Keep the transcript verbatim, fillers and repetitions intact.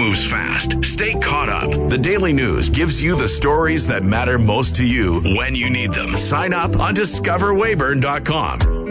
moves fast. Stay caught up. The Daily News gives you the stories that matter most to you when you need them. Sign up on discover weyburn dot com.